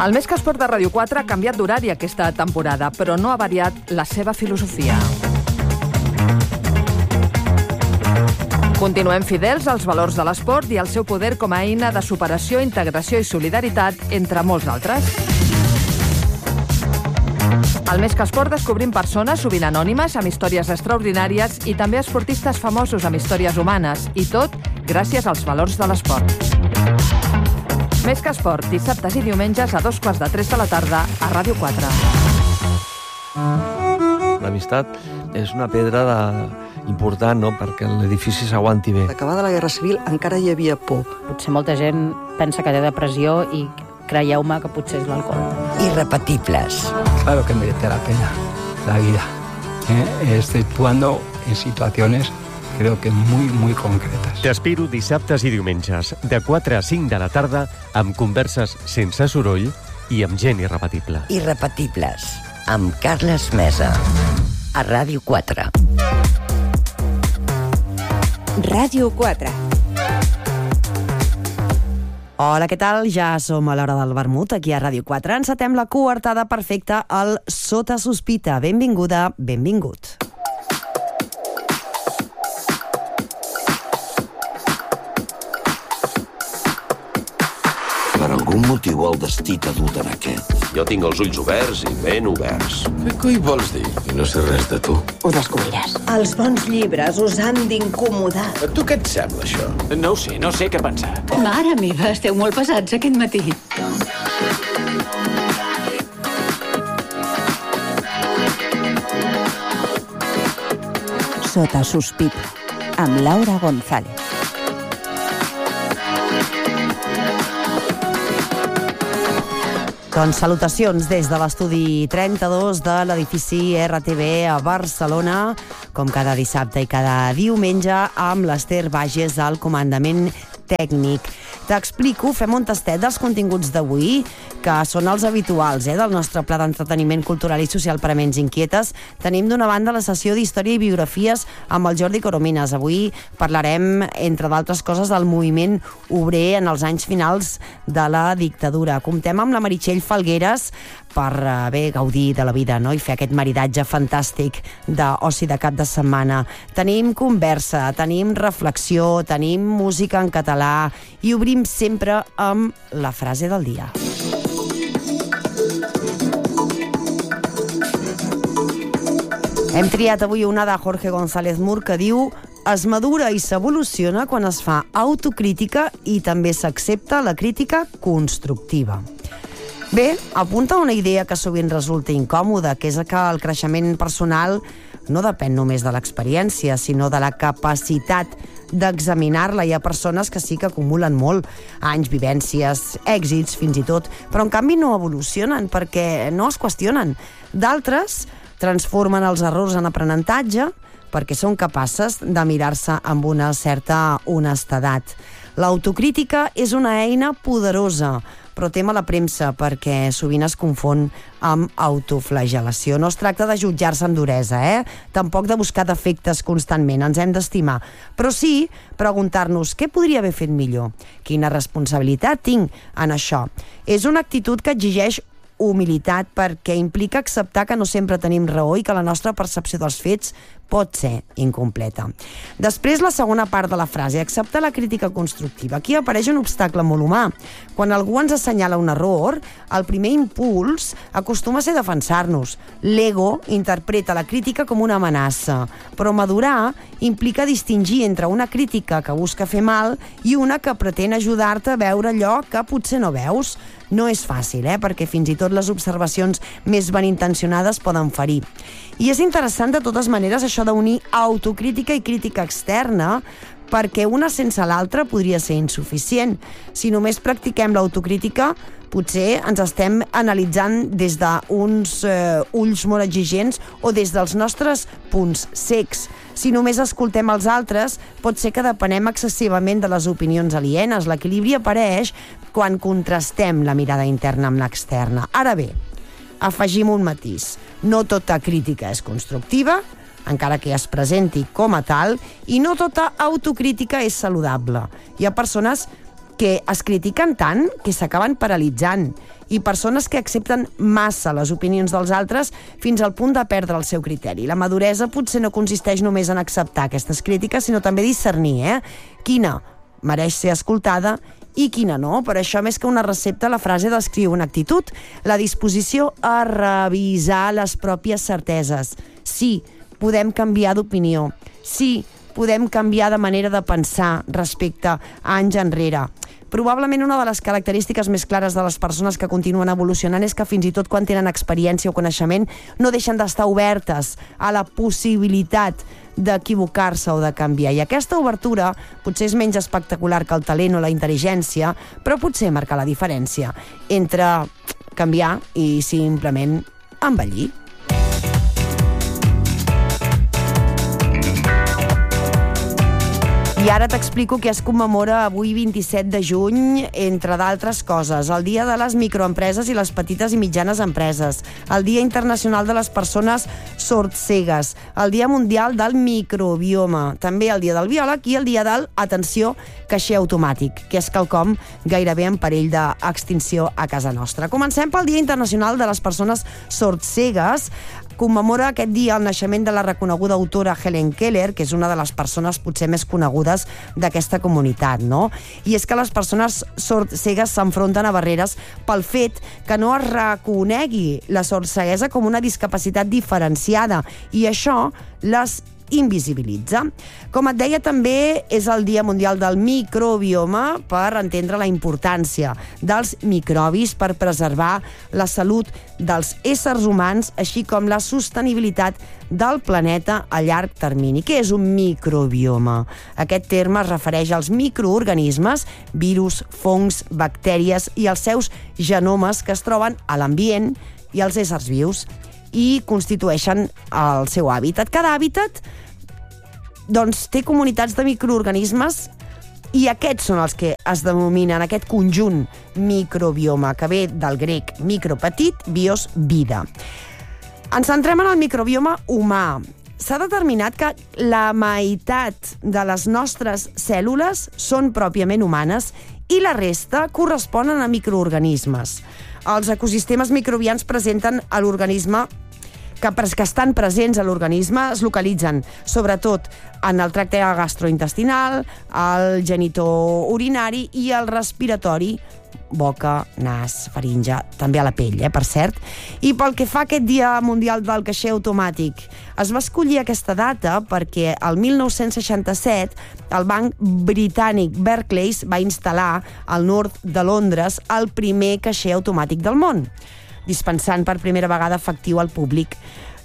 El Més que Esport de Ràdio 4 ha canviat d'horari aquesta temporada, però no ha variat la seva filosofia. Continuem fidels als valors de l'esport i al seu poder com a eina de superació, integració i solidaritat, entre molts altres. Al Més que Esport descobrim persones, sovint anònimes, amb històries extraordinàries i també esportistes famosos amb històries humanes. I tot gràcies als valors de l'esport. Més que Esport, dissabtes i diumenges a 2:15 de la tarda a Ràdio 4. L'amistat és una pedra important, no?, perquè l'edifici s'aguanti bé. Acabada la Guerra Civil encara hi havia por. Potser molta gent pensa que té depressió i creieu-me que potser és l'alcohol. Irrepetibles. Claro que merece la pena la vida, exceptuando en situaciones creo que muy concretas. T'espero dissabtes i diumenges, de 4 a 5 de la tarda, amb converses sense soroll i amb gent irrepetible. Irrepetibles, amb Carles Mesa, a Ràdio 4. Ràdio 4. Hola, què tal? Ja som a l'hora del vermut, aquí a Ràdio 4. Encetem la coartada perfecta al Sota Sospita. Benvinguda, benvingut. Per algun motiu el destí t'ha dut en aquest. Jo tinc els ulls oberts i ben oberts. Què coi vols dir? I no sé res de tu. Ho descobriràs. Els bons llibres us han d'incomodar. A tu què et sembla, això? No ho sé, no sé què pensar. Mare meva, esteu molt pesats aquest matí. Sota Sospita, amb Laura González. Doncs salutacions des de l'estudi 32 de l'edifici RTV a Barcelona, com cada dissabte i cada diumenge, amb l'Ester Bages al comandament tècnic. T'explico, fem un tastet dels continguts d'avui, que són els habituals del nostre pla d'entreteniment cultural i social per a ments inquietes. Tenim d'una banda la sessió d'història i biografies amb el Jordi Coromines. Avui parlarem, entre d'altres coses, del moviment obrer en els anys finals de la dictadura. Comptem amb la Meritxell Falgueres per gaudir de la vida, no?, i fer aquest maridatge fantàstic d'oci de cap de setmana. Tenim conversa, tenim reflexió, tenim música en català i obrim sempre amb la frase del dia. Hem triat avui una de Jorge González Mur que diu: es madura i s'evoluciona quan es fa autocrítica i també s'accepta la crítica constructiva. Bé, apunta una idea que sovint resulta incòmoda, que és que el creixement personal no depèn només de l'experiència, sinó de la capacitat d'examinar-la. Hi ha persones que sí que acumulen molt, anys, vivències, èxits, fins i tot, però en canvi no evolucionen perquè no es qüestionen. D'altres transformen els errors en aprenentatge perquè són capaces de mirar-se amb una certa honestedat. L'autocrítica és una eina poderosa, però tem a la premsa perquè sovint es confon amb autoflagel·lació. No es tracta de jutjar-se amb duresa, tampoc de buscar defectes constantment, ens hem d'estimar, però sí preguntar-nos què podria haver fet millor, quina responsabilitat tinc en això. És una actitud que exigeix humilitat perquè implica acceptar que no sempre tenim raó i que la nostra percepció dels fets pot ser incompleta. Després, la segona part de la frase, accepta la crítica constructiva. Aquí apareix un obstacle molt humà. Quan algú ens assenyala un error, el primer impuls acostuma a ser defensar-nos. L'ego interpreta la crítica com una amenaça, però madurar implica distingir entre una crítica que busca fer mal i una que pretén ajudar-te a veure allò que potser no veus. No és fàcil, perquè fins i tot les observacions més benintencionades poden ferir. I és interessant, de totes maneres, això d'unir autocrítica i crítica externa, perquè una sense l'altra podria ser insuficient. Si només practiquem l'autocrítica, potser ens estem analitzant des d'uns ulls molt exigents o des dels nostres punts cecs. Si només escoltem els altres, pot ser que depenem excessivament de les opinions alienes. L'equilibri apareix quan contrastem la mirada interna amb l'externa. Ara bé, afegim un matís. No tota crítica és constructiva, encara que es presenti com a tal, i no tota autocrítica és saludable. Hi ha persones que es critiquen tant que s'acaben paralitzant, i persones que accepten massa les opinions dels altres fins al punt de perdre el seu criteri. La maduresa potser no consisteix només en acceptar aquestes crítiques, sinó també discernir, quina mereix ser escoltada i quina no. Per això, més que una recepta, la frase descriu una actitud, la disposició a revisar les pròpies certeses. Sí, podem canviar d'opinió. Sí, podem canviar de manera de pensar respecte a anys enrere. Probablement una de les característiques més clares de les persones que continuen evolucionant és que fins i tot quan tenen experiència o coneixement no deixen d'estar obertes a la possibilitat d'equivocar-se o de canviar. I aquesta obertura potser és menys espectacular que el talent o la intel·ligència, però potser marca la diferència entre canviar i simplement envellir. I ara t'explico què es commemora avui 27 de juny, entre d'altres coses. El Dia de les Microempreses i les Petites i Mitjanes Empreses, el Dia Internacional de les Persones Sordcegues, el Dia Mundial del Microbioma, també el Dia del Biòleg i el Dia del, atenció, caixer automàtic, que és quelcom gairebé en perill d'extinció a casa nostra. Comencem pel Dia Internacional de les Persones Sordcegues. Commemora aquest dia el naixement de la reconeguda autora Helen Keller, que és una de les persones potser més conegudes d'aquesta comunitat, no? I és que les persones sordcegues s'enfronten a barreres pel fet que no es reconegui la sordceguesa com una discapacitat diferenciada, i això les invisibilitza. Com et deia, també és el Dia Mundial del Microbioma per entendre la importància dels microbis per preservar la salut dels éssers humans, així com la sostenibilitat del planeta a llarg termini. Què és un microbioma? Aquest terme es refereix als microorganismes, virus, fongs, bactèries i els seus genomes que es troben a l'ambient i als éssers vius i constitueixen el seu hàbitat. Cada hàbitat té comunitats de microorganismes i aquests són els que es denominen aquest conjunt microbioma, que ve del grec micro, petit, bios, vida. Ens centrem en el microbioma humà. S'ha determinat que la meitat de les nostres cèl·lules són pròpiament humanes i la resta corresponen a microorganismes. Els ecosistemes microbians presenten a l'organisme que estan presents a l'organisme es localitzen sobretot en el tracte gastrointestinal, el genitourinari i el respiratori, boca, nas, faringe, també a la pell, per cert. I pel que fa a aquest Dia Mundial del Caixer Automàtic, es va escollir aquesta data perquè el 1967 el banc britànic Barclays va instal·lar al nord de Londres el primer caixer automàtic del món, dispensant per primera vegada efectiu al públic.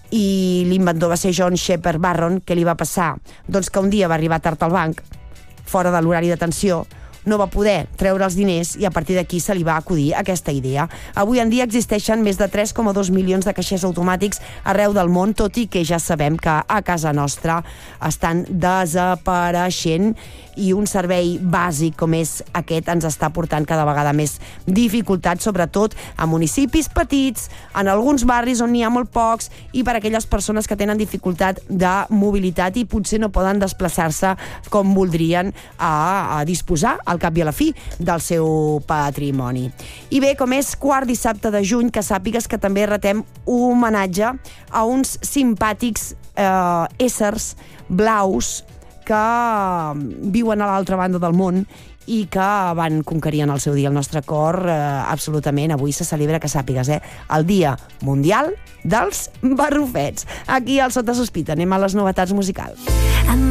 I l'inventor va ser John Shepherd Barron. Què li va passar? Doncs que un dia va arribar tard al banc, fora de l'horari d'atenció, no va poder treure els diners i a partir d'aquí se li va acudir aquesta idea. Avui en dia existeixen més de 3,2 milions de caixers automàtics arreu del món, tot i que ja sabem que a casa nostra estan desapareixent i un servei bàsic com és aquest ens està portant cada vegada més dificultats, sobretot a municipis petits, en alguns barris on n'hi ha molt pocs i per a aquelles persones que tenen dificultat de mobilitat i potser no poden desplaçar-se com voldrien a disposar al cap i a la fi del seu patrimoni. I bé, com és quart dissabte de juny, que sàpigues que també retem un homenatge a uns simpàtics éssers blaus que viuen a l'altra banda del món i que van conquerir en el seu dia el nostre cor absolutament. Avui se celebra, que sàpigues, el Dia Mundial dels Barrufets. Aquí al Sota Sospita anem a les novetats musicals.